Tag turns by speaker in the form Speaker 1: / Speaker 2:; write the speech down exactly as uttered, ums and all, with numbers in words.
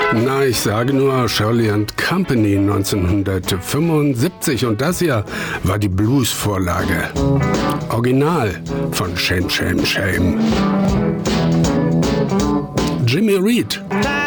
Speaker 1: Na, ich sage nur Shirley and Company neunzehnhundertfünfundsiebzig und das hier war die Blues-Vorlage. Original von Shame, Shame, Shame. Jimmy Reed.